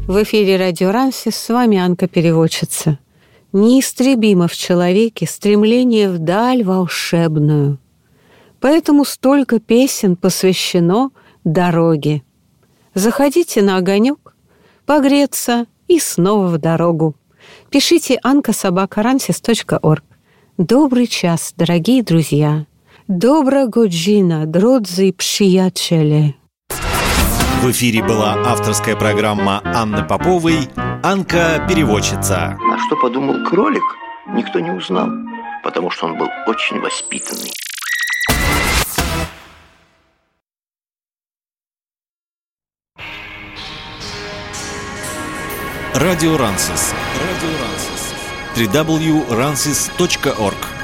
В эфире радио Рансис, с вами Анка-переводчица. Неистребимо в человеке стремление вдаль волшебную. Поэтому столько песен посвящено дороге. Заходите на огонек, погреться и снова в дорогу. Пишите anka@ransis.org. Добрый час, дорогие друзья. Добра годжина, дродзи пшиячеле. В эфире была авторская программа Анны Поповой «Анка-переводчица». А что подумал кролик, никто не узнал, потому что он был очень воспитанный. Радио Рансис. www.ransis.org